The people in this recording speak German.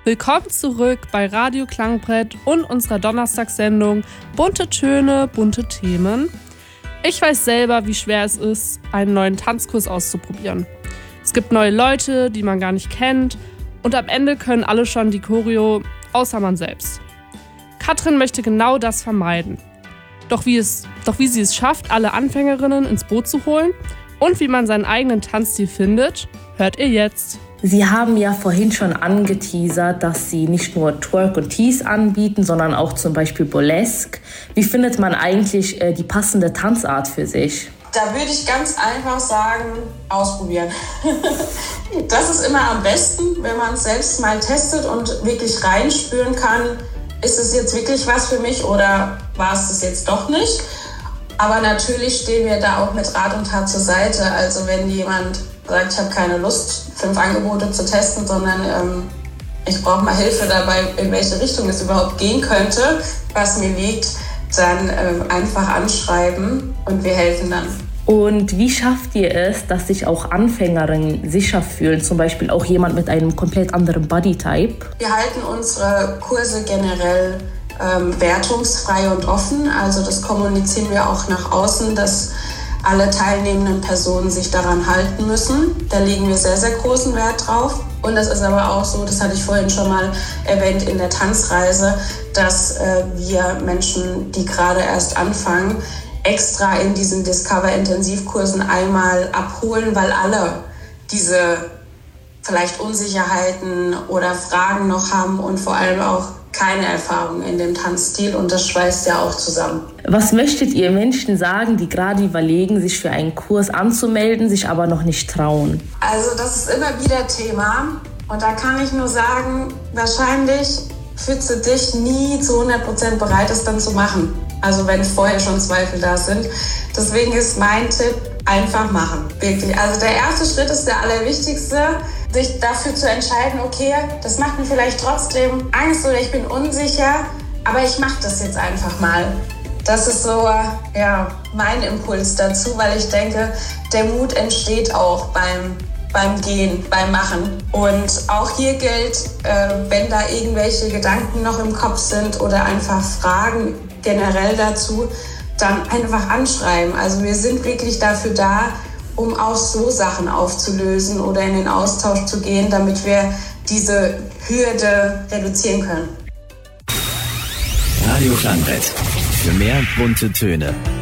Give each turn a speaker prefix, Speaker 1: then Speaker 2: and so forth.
Speaker 1: Willkommen zurück bei Radio Klangbrett und unserer Donnerstagssendung Bunte Töne, bunte Themen. Ich weiß selber, wie schwer es ist, einen neuen Tanzkurs auszuprobieren. Es gibt neue Leute, die man gar nicht kennt und am Ende können alle schon die Choreo, außer man selbst. Katrin möchte genau das vermeiden. Doch wie sie es schafft, alle Anfängerinnen ins Boot zu holen und wie man seinen eigenen Tanzstil findet, hört ihr jetzt.
Speaker 2: Sie haben ja vorhin schon angeteasert, dass Sie nicht nur Twerk und Tease anbieten, sondern auch zum Beispiel Burlesque. Wie findet man eigentlich die passende Tanzart für sich?
Speaker 3: Da würde ich ganz einfach sagen, ausprobieren. Das ist immer am besten, wenn man es selbst mal testet und wirklich reinspüren kann, ist es jetzt wirklich was für mich oder war es das jetzt doch nicht? Aber natürlich stehen wir da auch mit Rat und Tat zur Seite. Also wenn jemand sagt, ich habe keine Lust, 5 Angebote zu testen, sondern ich brauche mal Hilfe dabei, in welche Richtung es überhaupt gehen könnte, was mir liegt, dann einfach anschreiben und wir helfen dann.
Speaker 2: Und wie schafft ihr es, dass sich auch Anfängerinnen sicher fühlen, zum Beispiel auch jemand mit einem komplett anderen Bodytype?
Speaker 3: Wir halten unsere Kurse generell wertungsfrei und offen. Also das kommunizieren wir auch nach außen, dass alle teilnehmenden Personen sich daran halten müssen. Da legen wir sehr, sehr großen Wert drauf. Und das ist aber auch so, das hatte ich vorhin schon mal erwähnt in der Tanzreise, dass wir Menschen, die gerade erst anfangen, extra in diesen Discover-Intensivkursen einmal abholen, weil alle diese vielleicht Unsicherheiten oder Fragen noch haben und vor allem auch keine Erfahrung in dem Tanzstil und das schweißt ja auch zusammen.
Speaker 2: Was möchtet ihr Menschen sagen, die gerade überlegen, sich für einen Kurs anzumelden, sich aber noch nicht trauen?
Speaker 3: Also das ist immer wieder Thema und da kann ich nur sagen, wahrscheinlich fühlst du dich nie zu 100% bereit, es dann zu machen. Also wenn vorher schon Zweifel da sind. Deswegen ist mein Tipp, einfach machen. Wirklich. Also der erste Schritt ist der allerwichtigste, sich dafür zu entscheiden, okay, das macht mir vielleicht trotzdem Angst oder ich bin unsicher, aber ich mache das jetzt einfach mal. Das ist so mein Impuls dazu, weil ich denke, der Mut entsteht auch beim Gehen, beim Machen. Und auch hier gilt, wenn da irgendwelche Gedanken noch im Kopf sind oder einfach Fragen generell dazu, dann einfach anschreiben. Also wir sind wirklich dafür da, um auch so Sachen aufzulösen oder in den Austausch zu gehen, damit wir diese Hürde reduzieren können.
Speaker 4: Radio Klangbrett. Für mehr bunte Töne.